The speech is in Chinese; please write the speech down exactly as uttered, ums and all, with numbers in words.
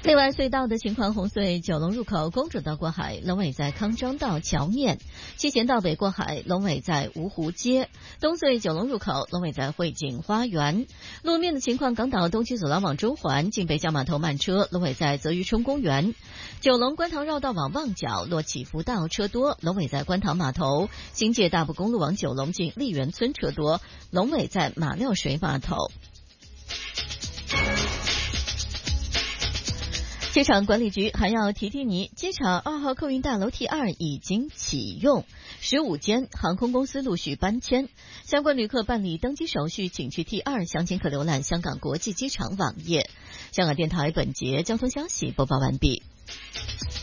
另外，隧道的情况：红隧九龙入口公主道过海，龙尾在康庄道桥面；七贤道北过海，龙尾在芜湖街；东隧九龙入口，龙尾在汇景花园。路面的情况：港岛东区走廊往中环，近北角码头慢车，龙尾在泽渔冲公园；九龙观塘绕道往旺角，落起福道车多，龙尾在观塘码头；新界大埔公路往九龙近丽园村车多，龙尾在马料水码头。机场管理局还要提提你，机场二号客运大楼 T 二已经启用，十五间航空公司陆续搬迁，相关旅客办理登机手续，请去 T 二，详情可浏览香港国际机场网页。香港电台本节交通消息播报完毕。